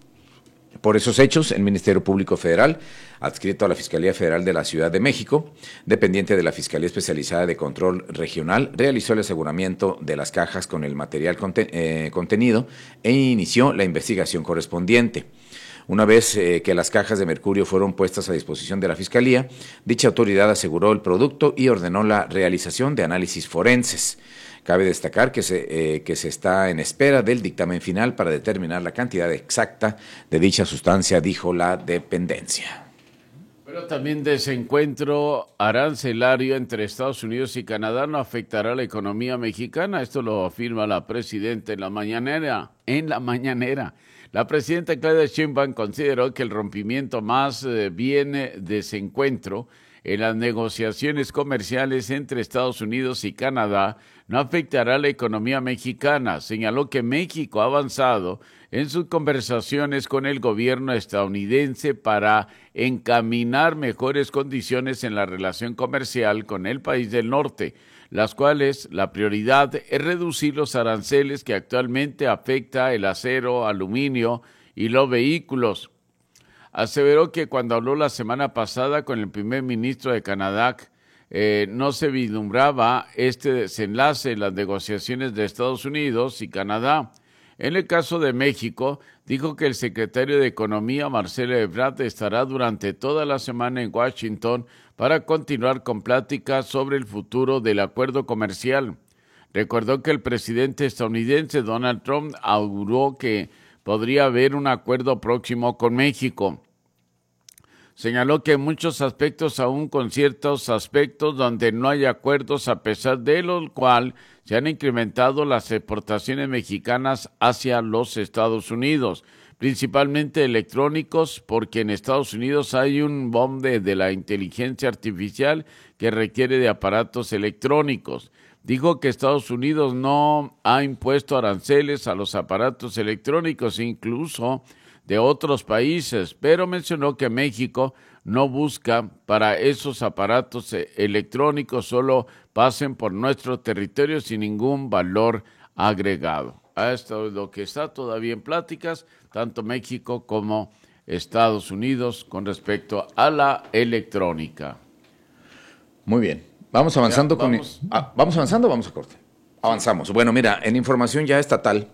Por esos hechos, el Ministerio Público Federal, adscrito a la Fiscalía Federal de la Ciudad de México, dependiente de la Fiscalía Especializada de Control Regional, realizó el aseguramiento de las cajas con el material conten- eh, contenido e inició la investigación correspondiente. Una vez eh, que las cajas de mercurio fueron puestas a disposición de la Fiscalía, dicha autoridad aseguró el producto y ordenó la realización de análisis forenses. Cabe destacar que se, eh, que se está en espera del dictamen final para determinar la cantidad exacta de dicha sustancia, dijo la dependencia. Pero también desencuentro arancelario entre Estados Unidos y Canadá no afectará a la economía mexicana. Esto lo afirma la presidenta en la mañanera. En la mañanera. La presidenta Claudia Sheinbaum consideró que el rompimiento más eh, bien desencuentro en las negociaciones comerciales entre Estados Unidos y Canadá no afectará a la economía mexicana. Señaló que México ha avanzado en sus conversaciones con el gobierno estadounidense para encaminar mejores condiciones en la relación comercial con el país del norte, las cuales la prioridad es reducir los aranceles que actualmente afecta el acero, aluminio y los vehículos. Aseveró que cuando habló la semana pasada con el primer ministro de Canadá, eh, no se vislumbraba este desenlace en las negociaciones de Estados Unidos y Canadá. En el caso de México, dijo que el secretario de Economía, Marcelo Ebrard, estará durante toda la semana en Washington para continuar con pláticas sobre el futuro del acuerdo comercial. Recordó que el presidente estadounidense Donald Trump auguró que podría haber un acuerdo próximo con México. Señaló que en muchos aspectos, aún con ciertos aspectos donde no hay acuerdos, a pesar de lo cual se han incrementado las exportaciones mexicanas hacia los Estados Unidos, principalmente electrónicos, porque en Estados Unidos hay un boom de, de la inteligencia artificial que requiere de aparatos electrónicos. Dijo que Estados Unidos no ha impuesto aranceles a los aparatos electrónicos, incluso de otros países, pero mencionó que México no busca para esos aparatos electrónicos solo pasen por nuestro territorio sin ningún valor agregado. Esto es lo que está todavía en pláticas, tanto México como Estados Unidos con respecto a la electrónica. Muy bien, vamos avanzando Ya, vamos. con... Ah, ¿Vamos avanzando o vamos a corte? Avanzamos. Bueno, mira, en información ya estatal,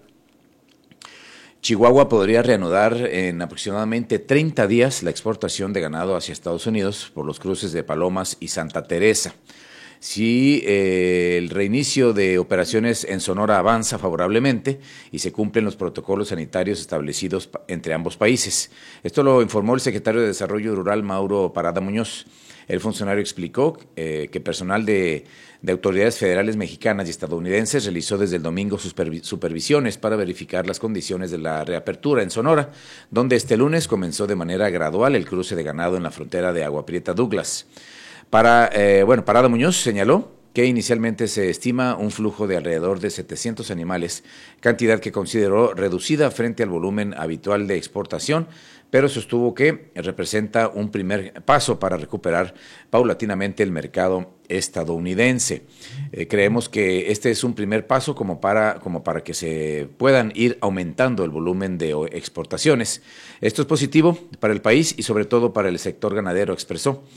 Chihuahua podría reanudar en aproximadamente treinta días la exportación de ganado hacia Estados Unidos por los cruces de Palomas y Santa Teresa. Si eh, el reinicio de operaciones en Sonora avanza favorablemente y se cumplen los protocolos sanitarios establecidos pa- entre ambos países. Esto lo informó el secretario de Desarrollo Rural, Mauro Parada Muñoz. El funcionario explicó eh, que personal de, de autoridades federales mexicanas y estadounidenses realizó desde el domingo supervi- supervisiones para verificar las condiciones de la reapertura en Sonora, donde este lunes comenzó de manera gradual el cruce de ganado en la frontera de Agua Prieta Douglas. Para, eh, bueno, Parada Muñoz señaló que inicialmente se estima un flujo de alrededor de setecientos animales, cantidad que consideró reducida frente al volumen habitual de exportación, pero sostuvo que representa un primer paso para recuperar paulatinamente el mercado estadounidense. Eh, creemos que este es un primer paso como para, como para que se puedan ir aumentando el volumen de exportaciones. Esto es positivo para el país y sobre todo para el sector ganadero, expresó.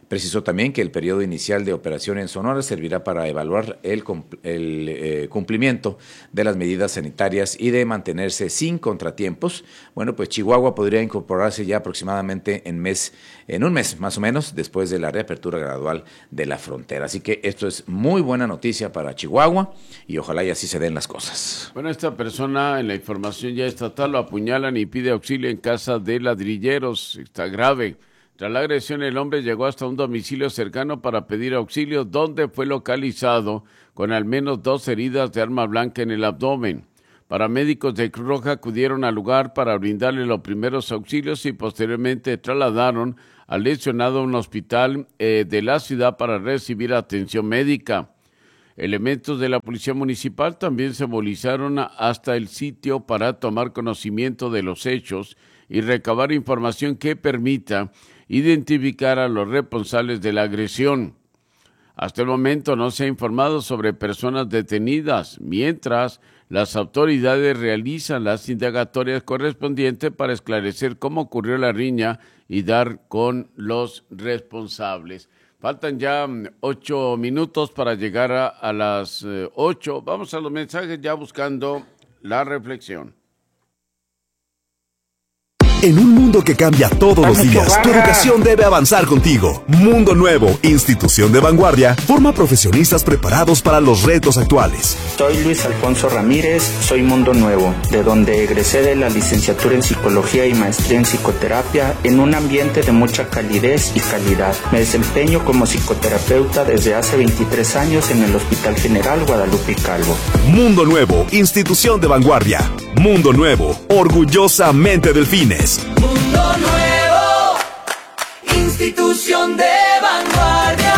Precisó también que el periodo inicial de operación en Sonora servirá para evaluar el, el eh, cumplimiento de las medidas sanitarias y de mantenerse sin contratiempos. Bueno, pues Chihuahua podría incorporarse ya aproximadamente en, mes, en un mes más o menos después de la reapertura gradual de la frontera. Así que esto es muy buena noticia para Chihuahua y ojalá y así se den las cosas. Bueno, esta persona en la información ya estatal lo apuñalan y pide auxilio en casa de ladrilleros. Está grave. Tras la agresión, el hombre llegó hasta un domicilio cercano para pedir auxilio, donde fue localizado con al menos dos heridas de arma blanca en el abdomen. Paramédicos de Cruz Roja acudieron al lugar para brindarle los primeros auxilios y posteriormente trasladaron al lesionado a un hospital eh, de la ciudad para recibir atención médica. Elementos de la Policía Municipal también se movilizaron hasta el sitio para tomar conocimiento de los hechos y recabar información que permita identificar a los responsables de la agresión. Hasta el momento no se ha informado sobre personas detenidas, mientras las autoridades realizan las indagatorias correspondientes para esclarecer cómo ocurrió la riña y dar con los responsables. Faltan ya ocho minutos para llegar a, a las eh, ocho. Vamos a los mensajes ya buscando la reflexión. En un mundo que cambia todos los días, tu educación debe avanzar contigo. Mundo Nuevo, institución de vanguardia, forma profesionistas preparados para los retos actuales. Soy Luis Alfonso Ramírez, soy Mundo Nuevo, de donde egresé de la licenciatura en Psicología y maestría en Psicoterapia en un ambiente de mucha calidez y calidad. Me desempeño como psicoterapeuta desde hace veintitrés años en el Hospital General Guadalupe Calvo. Mundo Nuevo, institución de vanguardia. Mundo Nuevo, orgullosamente Delfines. Mundo Nuevo, institución de vanguardia.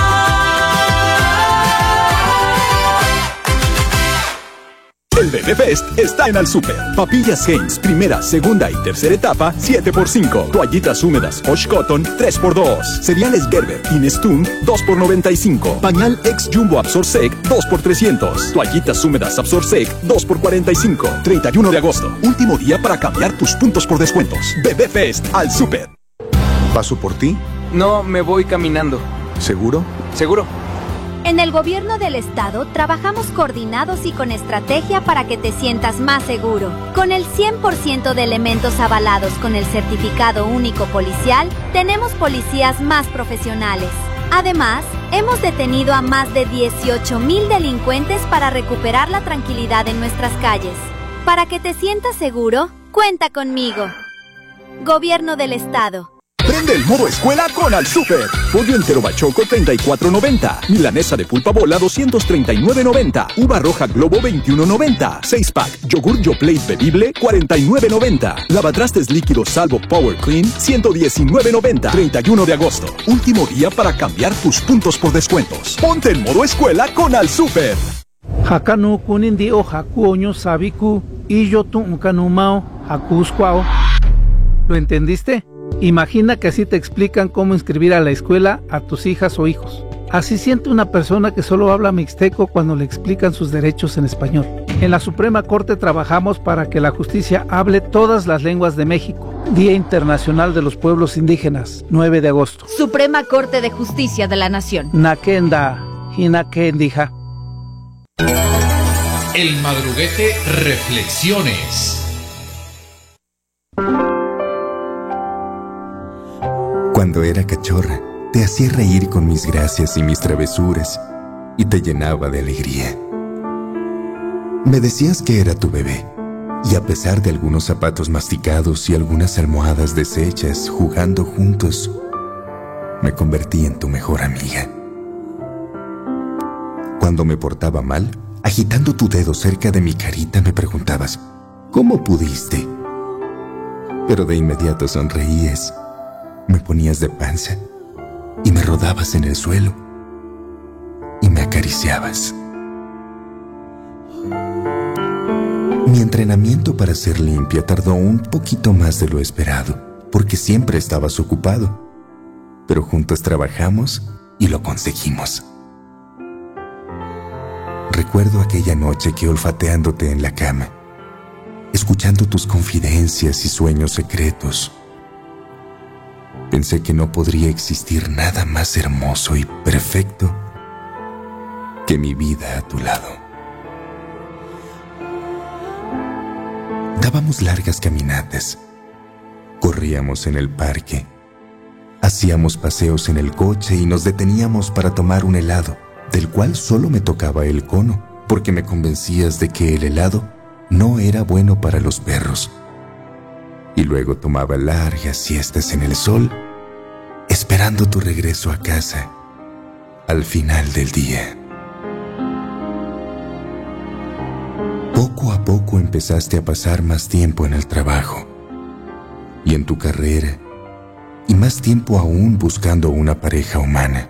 El Bebé Fest está en Al Súper. Papillas Heinz, primera, segunda y tercera etapa, siete por cinco. Toallitas húmedas Osh Cotton, tres por dos. Cereales Gerber Inestun, dos por noventa y cinco. Pañal Ex Jumbo Absorsec, dos por trescientos. Toallitas húmedas Absorsec, dos por cuarenta y cinco. treinta y uno de agosto, último día para cambiar tus puntos por descuentos. Bebé Fest Al Súper. ¿Paso por ti? No, me voy caminando. ¿Seguro? ¿Seguro? En el gobierno del estado trabajamos coordinados y con estrategia para que te sientas más seguro. Con el cien por ciento de elementos avalados con el certificado único policial, tenemos policías más profesionales. Además, hemos detenido a más de dieciocho mil delincuentes para recuperar la tranquilidad en nuestras calles. Para que te sientas seguro, cuenta conmigo. Gobierno del estado. Prende el modo escuela con Al Súper. Pollo entero bachoco treinta y cuatro noventa. Milanesa de pulpa bola doscientos treinta y nueve noventa. Uva roja globo veintiuno noventa. seis pack. Yogur Yoplait bebible cuarenta y nueve noventa. Lavatrastes líquidos Salvo Power Clean ciento diecinueve noventa. treinta y uno de agosto. Último día para cambiar tus puntos por descuentos. Ponte en modo escuela con Al Súper. Hakanu kunindi o hakuoño sabiku y yo tu kanumao hakuskwao. ¿Lo entendiste? Imagina que así te explican cómo inscribir a la escuela a tus hijas o hijos. Así siente una persona que solo habla mixteco cuando le explican sus derechos en español. En la Suprema Corte trabajamos para que la justicia hable todas las lenguas de México. Día Internacional de los Pueblos Indígenas, nueve de agosto. Suprema Corte de Justicia de la Nación. Nakenda, Hinakendija. El Madruguete Reflexiones. Cuando era cachorra, te hacía reír con mis gracias y mis travesuras y te llenaba de alegría. Me decías que era tu bebé y a pesar de algunos zapatos masticados y algunas almohadas deshechas jugando juntos, me convertí en tu mejor amiga. Cuando me portaba mal, agitando tu dedo cerca de mi carita me preguntabas, ¿cómo pudiste? Pero de inmediato sonreías. Me ponías de panza y me rodabas en el suelo y me acariciabas. Mi entrenamiento para ser limpia tardó un poquito más de lo esperado, porque siempre estabas ocupado. Pero juntos trabajamos y lo conseguimos. Recuerdo aquella noche que olfateándote en la cama, escuchando tus confidencias y sueños secretos, Pensé que no podría existir nada más hermoso y perfecto que mi vida a tu lado. Dábamos largas caminatas, corríamos en el parque, hacíamos paseos en el coche y nos deteníamos para tomar un helado, del cual solo me tocaba el cono, porque me convencías de que el helado no era bueno para los perros. Y luego tomaba largas siestas en el sol, esperando tu regreso a casa al final del día. Poco a poco empezaste a pasar más tiempo en el trabajo y en tu carrera, y más tiempo aún buscando una pareja humana.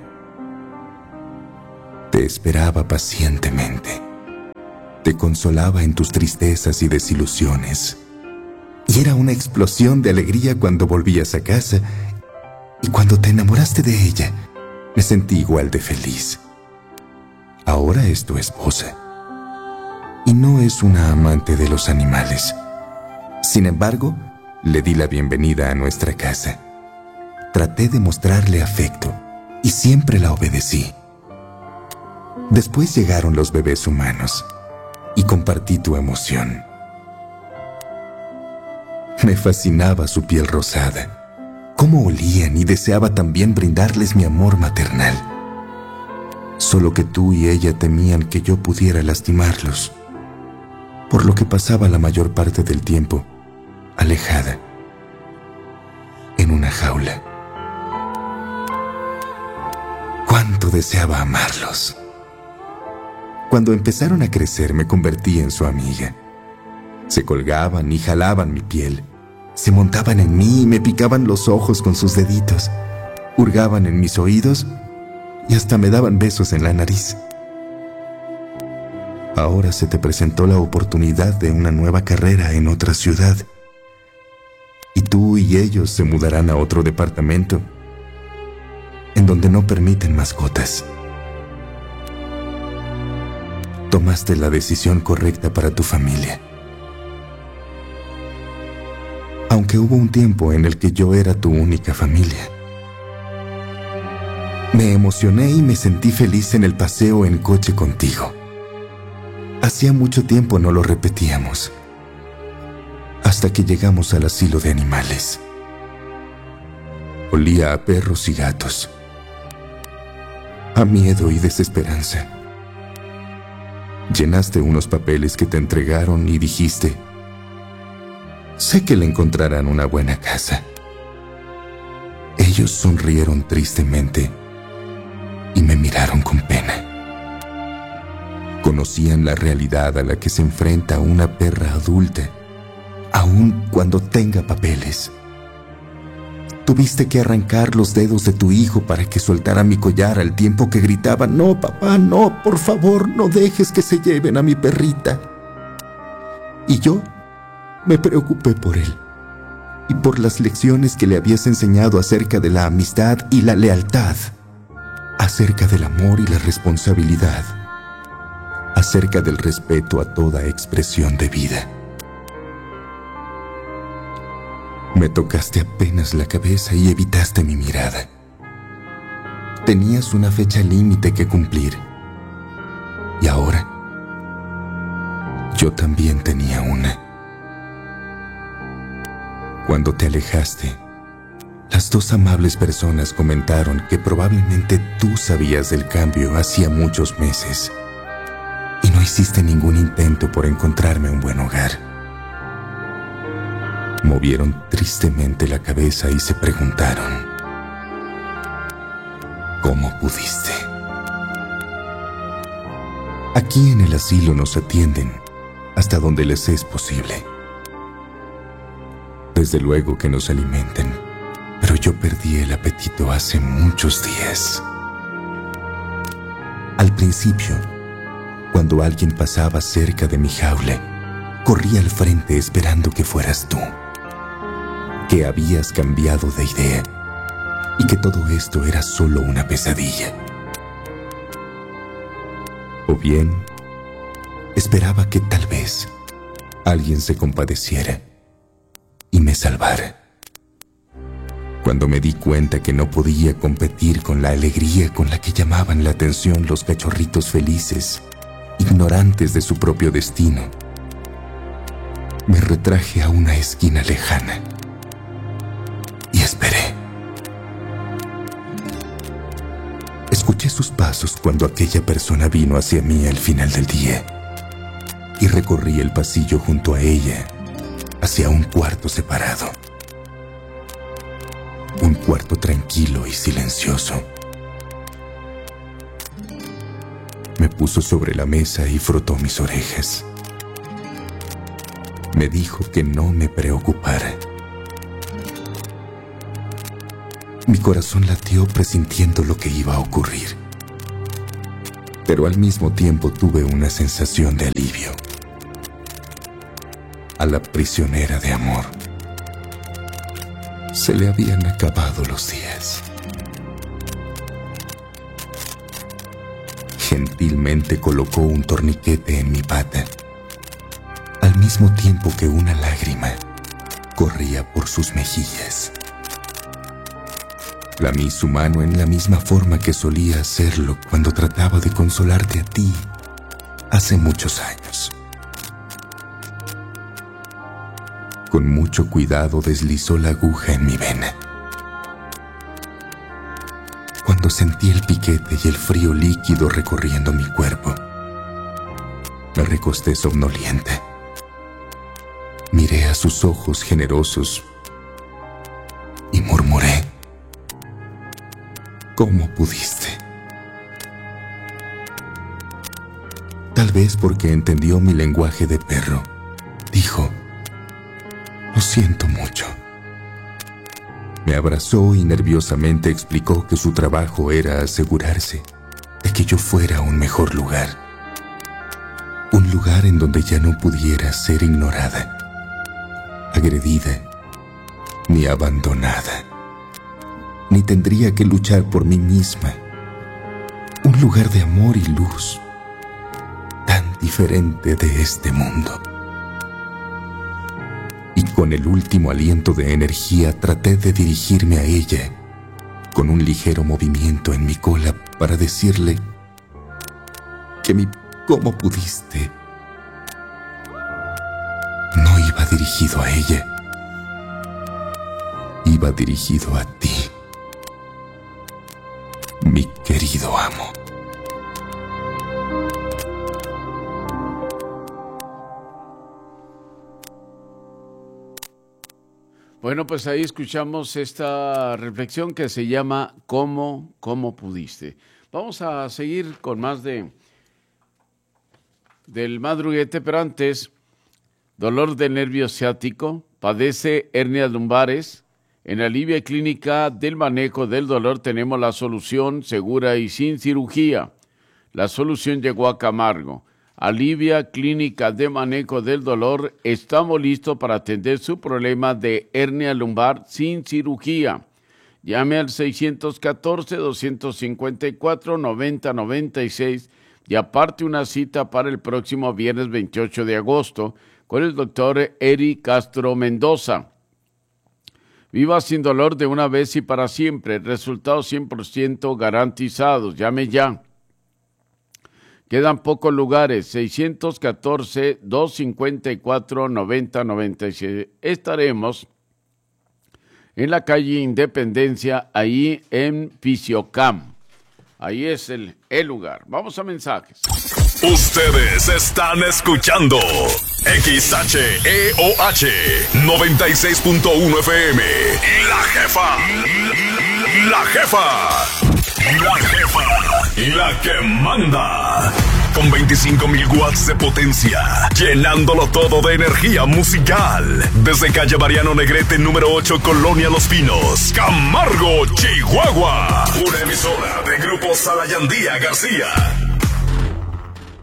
Te esperaba pacientemente, te consolaba en tus tristezas y desilusiones, y era una explosión de alegría cuando volvías a casa, y cuando te enamoraste de ella, me sentí igual de feliz. Ahora es tu esposa, y no es una amante de los animales. Sin embargo, le di la bienvenida a nuestra casa. Traté de mostrarle afecto, y siempre la obedecí. Después llegaron los bebés humanos, y compartí tu emoción. Me fascinaba su piel rosada, cómo olían, y deseaba también brindarles mi amor maternal. Solo que tú y ella temían que yo pudiera lastimarlos, por lo que pasaba la mayor parte del tiempo alejada, en una jaula. Cuánto deseaba amarlos. Cuando empezaron a crecer, me convertí en su amiga. Se colgaban y jalaban mi piel. Se montaban en mí y me picaban los ojos con sus deditos. Hurgaban en mis oídos y hasta me daban besos en la nariz. Ahora se te presentó la oportunidad de una nueva carrera en otra ciudad. Y tú y ellos se mudarán a otro departamento, en donde no permiten mascotas. Tomaste la decisión correcta para tu familia. Aunque hubo un tiempo en el que yo era tu única familia. Me emocioné y me sentí feliz en el paseo en coche contigo. Hacía mucho tiempo no lo repetíamos, hasta que llegamos al asilo de animales. Olía a perros y gatos, a miedo y desesperanza. Llenaste unos papeles que te entregaron y dijiste: sé que le encontrarán una buena casa. Ellos sonrieron tristemente y me miraron con pena. Conocían la realidad a la que se enfrenta una perra adulta, aun cuando tenga papeles. Tuviste que arrancar los dedos de tu hijo para que soltara mi collar al tiempo que gritaba: no, papá, no, por favor, no dejes que se lleven a mi perrita. Y yo me preocupé por él y por las lecciones que le habías enseñado acerca de la amistad y la lealtad, acerca del amor y la responsabilidad, acerca del respeto a toda expresión de vida. Me tocaste apenas la cabeza y evitaste mi mirada. Tenías una fecha límite que cumplir. Y ahora, yo también tenía una. Cuando te alejaste, las dos amables personas comentaron que probablemente tú sabías del cambio hacía muchos meses y no hiciste ningún intento por encontrarme un buen hogar. Movieron tristemente la cabeza y se preguntaron: ¿cómo pudiste? Aquí en el asilo nos atienden hasta donde les es posible. Desde luego que nos alimentan, pero yo perdí el apetito hace muchos días. Al principio, cuando alguien pasaba cerca de mi jaula, corrí al frente esperando que fueras tú, que habías cambiado de idea y que todo esto era solo una pesadilla. O bien, esperaba que tal vez alguien se compadeciera y me salvara. Cuando me di cuenta que no podía competir con la alegría con la que llamaban la atención los cachorritos felices, ignorantes de su propio destino, me retraje a una esquina lejana y esperé. Escuché sus pasos cuando aquella persona vino hacia mí al final del día y recorrí el pasillo junto a ella hacia un cuarto separado. Un cuarto tranquilo y silencioso. Me puso sobre la mesa y frotó mis orejas. Me dijo que no me preocupara. Mi corazón latió presintiendo lo que iba a ocurrir, pero al mismo tiempo tuve una sensación de alivio. A la prisionera de amor se le habían acabado los días. Gentilmente colocó un torniquete en mi pata, al mismo tiempo que una lágrima corría por sus mejillas. Lamí su mano en la misma forma que solía hacerlo cuando trataba de consolarte a ti hace muchos años. Con mucho cuidado deslizó la aguja en mi vena. Cuando sentí el piquete y el frío líquido recorriendo mi cuerpo, me recosté somnoliente. Miré a sus ojos generosos y murmuré: ¿cómo pudiste? Tal vez porque entendió mi lenguaje de perro, dijo: lo siento mucho. Me abrazó y nerviosamente explicó que su trabajo era asegurarse de que yo fuera a un mejor lugar. Un lugar en donde ya no pudiera ser ignorada, agredida, ni abandonada. Ni tendría que luchar por mí misma. Un lugar de amor y luz, tan diferente de este mundo. Y con el último aliento de energía traté de dirigirme a ella, con un ligero movimiento en mi cola para decirle que mi ¿cómo pudiste? No iba dirigido a ella, iba dirigido a ti, mi querido amo. Bueno, pues ahí escuchamos esta reflexión que se llama ¿Cómo, cómo pudiste? Vamos a seguir con más de del madruguete, pero antes, dolor de nervio ciático, padece hernias lumbares. En la Alivia Clínica del Manejo del Dolor tenemos la solución segura y sin cirugía. La solución llegó a Camargo. Alivia Clínica de Manejo del Dolor, estamos listos para atender su problema de hernia lumbar sin cirugía. Llame al seis uno cuatro, dos cinco cuatro, nueve cero nueve seis y aparte una cita para el próximo viernes veintiocho de agosto con el doctor Eri Castro Mendoza. Viva sin dolor de una vez y para siempre. Resultados cien por ciento garantizados. Llame ya. Quedan pocos lugares, seis uno cuatro, dos cinco cuatro, nueve cero nueve seis. Estaremos en la calle Independencia, ahí en Fisiocam. Ahí es el, el lugar. Vamos a mensajes. Ustedes están escuchando X H E O H noventa y seis punto uno F M. La jefa. La jefa. La jefa, la que manda, con veinticinco mil watts de potencia, llenándolo todo de energía musical. Desde calle Mariano Negrete, número ocho, Colonia Los Pinos, Camargo, Chihuahua. Una emisora de Grupo Salayandía García.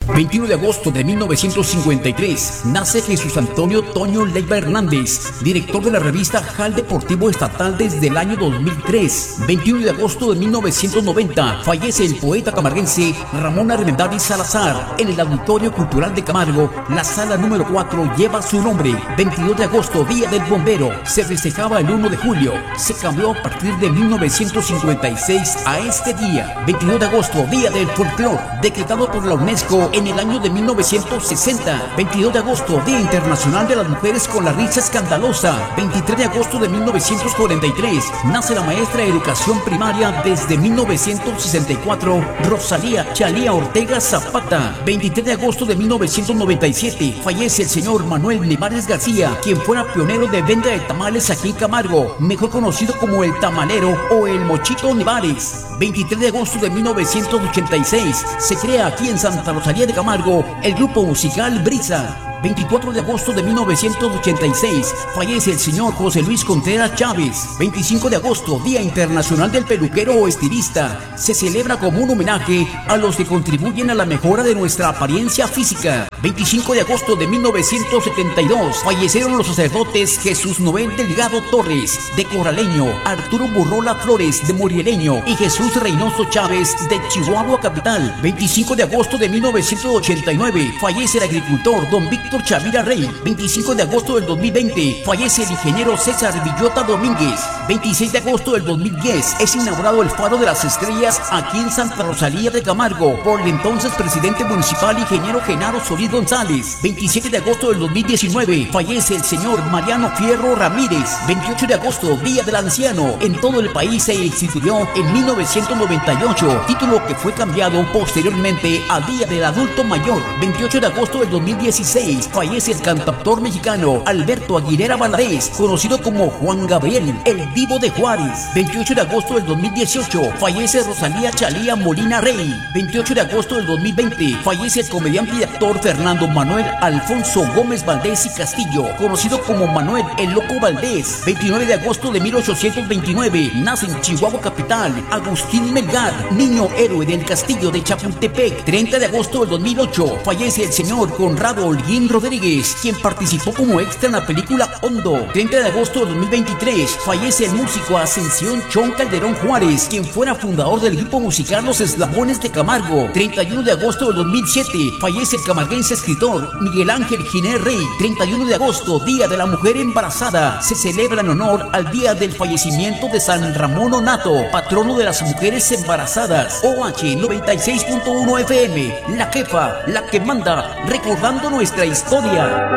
veintiuno de agosto de mil novecientos cincuenta y tres, nace Jesús Antonio Toño Leiva Hernández, director de la revista Jal Deportivo Estatal desde el año dos mil tres. veintiuno de agosto de mil novecientos noventa, fallece el poeta camarguense Ramón Armendáriz Salazar. En el Auditorio Cultural de Camargo, la sala número cuatro lleva su nombre. veintidós de agosto, Día del Bombero. Se festejaba el uno de julio. Se cambió a partir de mil novecientos cincuenta y seis a este día. veintidós de agosto, Día del Folclor, decretado por la UNESCO en el año de mil novecientos sesenta. veintidós de agosto, Día Internacional de las Mujeres con la Risa Escandalosa. veintitrés de agosto de mil novecientos cuarenta y tres, nace la maestra de educación primaria desde mil novecientos sesenta y cuatro, Rosalía Chalía Ortega Zapata. veintitrés de agosto de mil novecientos noventa y siete, fallece el señor Manuel Nevares García, quien fuera pionero de venta de tamales aquí en Camargo, mejor conocido como el tamalero o el Mochito Nevares. veintitrés de agosto de mil novecientos ochenta y seis, se crea aquí en Santa Rosalía de Camargo el grupo musical Brisa. veinticuatro de agosto de mil novecientos ochenta y seis, fallece el señor José Luis Contreras Chávez. veinticinco de agosto, Día Internacional del Peluquero o Estilista. Se celebra como un homenaje a los que contribuyen a la mejora de nuestra apariencia física. veinticinco de agosto de mil novecientos setenta y dos, fallecieron los sacerdotes Jesús Noel Delgado Torres, de Coraleño, Arturo Burrola Flores, de Morieleño, y Jesús Reynoso Chávez, de Chihuahua Capital. veinticinco de agosto de mil novecientos ochenta y nueve, fallece el agricultor Don Víctor Chavira Rey. veinticinco de agosto del dos mil veinte, fallece el ingeniero César Villota Domínguez. veintiséis de agosto del dos mil diez, es inaugurado el Faro de las Estrellas aquí en Santa Rosalía de Camargo por el entonces presidente municipal ingeniero Genaro Solís González. veintisiete de agosto del dos mil diecinueve, fallece el señor Mariano Fierro Ramírez. veintiocho de agosto, Día del Anciano. En todo el país se instituyó en mil novecientos noventa y ocho, título que fue cambiado posteriormente a Día del Adulto Mayor. veintiocho de agosto del dos mil dieciséis, fallece el cantautor mexicano Alberto Aguilera Valadez, conocido como Juan Gabriel, el Divo de Juárez. veintiocho de agosto del dos mil dieciocho, fallece Rosalía Chalía Molina Rey. veintiocho de agosto del dos mil veinte, fallece el comediante y actor Fernando Manuel Alfonso Gómez Valdés y Castillo, conocido como Manuel el Loco Valdés. veintinueve de agosto de mil ochocientos veintinueve, nace en Chihuahua Capital Agustín Melgar, niño héroe del castillo de Chapultepec. treinta de agosto del dos mil ocho, fallece el señor Conrado Holguín Rodríguez, quien participó como extra en la película Hondo. treinta de agosto de dos mil veintitrés, fallece el músico Ascensión Chon Calderón Juárez, quien fuera fundador del grupo musical Los Eslabones de Camargo. treinta y uno de agosto del dos mil siete, fallece el camarguense escritor Miguel Ángel Giner Rey. treinta y uno de agosto, Día de la Mujer Embarazada. Se celebra en honor al día del fallecimiento de San Ramón Onato, patrono de las mujeres embarazadas. O H noventa y seis punto uno F M, la jefa, la que manda, recordando nuestra historia.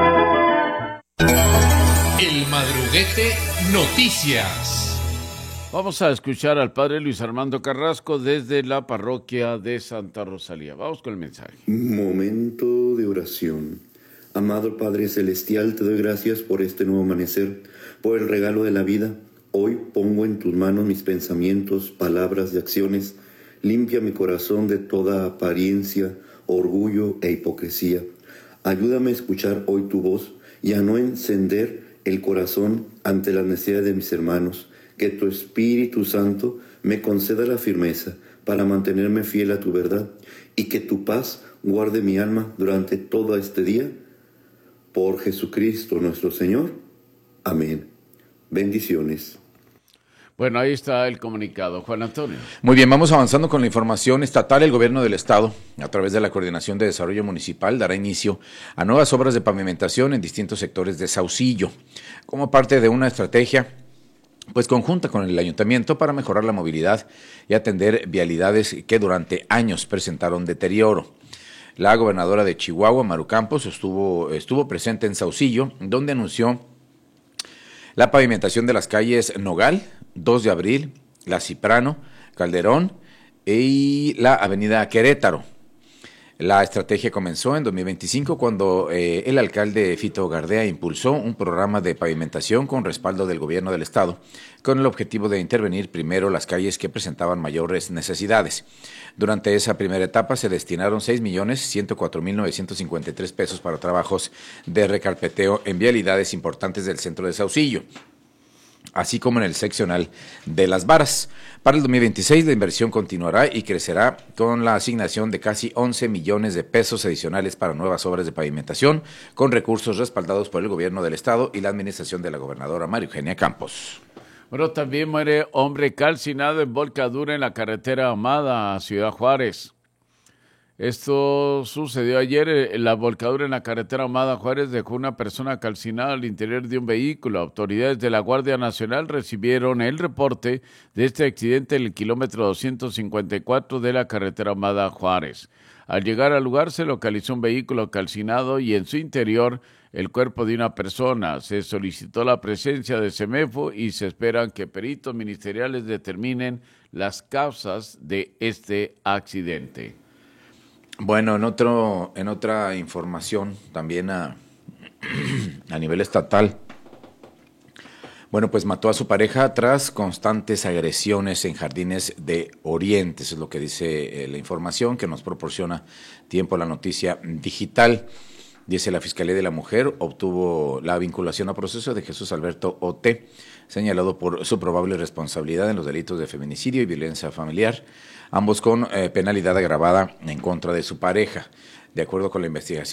El Madruguete Noticias. Vamos a escuchar al padre Luis Armando Carrasco desde la parroquia de Santa Rosalía. Vamos con el mensaje. Momento de oración. Amado Padre Celestial, te doy gracias por este nuevo amanecer, por el regalo de la vida. Hoy pongo en tus manos mis pensamientos, palabras y acciones. Limpia mi corazón de toda apariencia, orgullo e hipocresía. Ayúdame a escuchar hoy tu voz y a no encender el corazón ante las necesidades de mis hermanos. Que tu Espíritu Santo me conceda la firmeza para mantenerme fiel a tu verdad y que tu paz guarde mi alma durante todo este día. Por Jesucristo nuestro Señor. Amén. Bendiciones. Bueno, ahí está el comunicado. Juan Antonio. Muy bien, vamos avanzando con la información estatal. El gobierno del estado, a través de la Coordinación de Desarrollo Municipal, dará inicio a nuevas obras de pavimentación en distintos sectores de Saucillo, como parte de una estrategia pues conjunta con el ayuntamiento para mejorar la movilidad y atender vialidades que durante años presentaron deterioro. La gobernadora de Chihuahua, Maru Campos, estuvo, estuvo presente en Saucillo, donde anunció la pavimentación de las calles Nogal, dos de abril, La Ciprano, Calderón y la avenida Querétaro. La estrategia comenzó en dos mil veinticinco cuando eh, el alcalde Fito Gardea impulsó un programa de pavimentación con respaldo del gobierno del estado, con el objetivo de intervenir primero las calles que presentaban mayores necesidades. Durante esa primera etapa se destinaron seis millones ciento cuatro mil novecientos cincuenta y tres pesos para trabajos de recarpeteo en vialidades importantes del centro de Saucillo. así como en el seccional de Las Varas. Para el dos mil veintiséis, la inversión continuará y crecerá con la asignación de casi once millones de pesos adicionales para nuevas obras de pavimentación, con recursos respaldados por el gobierno del estado y la administración de la gobernadora María Eugenia Campos. Bueno, también muere hombre calcinado en volcadura en la carretera Ahumada a Ciudad Juárez. Esto sucedió ayer. La volcadura en la carretera Ahumada Juárez dejó una persona calcinada al interior de un vehículo. Autoridades de la Guardia Nacional recibieron el reporte de este accidente en el kilómetro doscientos cincuenta y cuatro de la carretera Ahumada Juárez. Al llegar al lugar se localizó un vehículo calcinado y en su interior el cuerpo de una persona. Se solicitó la presencia de Semefo y se esperan que peritos ministeriales determinen las causas de este accidente. Bueno, en otro, en otra información, también a, a nivel estatal, bueno, pues mató a su pareja tras constantes agresiones en Jardines de Oriente. Eso es lo que dice eh, la información que nos proporciona Tiempo la Noticia Digital. Dice la Fiscalía de la Mujer obtuvo la vinculación a proceso de Jesús Alberto Ote, señalado por su probable responsabilidad en los delitos de feminicidio y violencia familiar, ambos con eh, penalidad agravada en contra de su pareja. De acuerdo con la investigación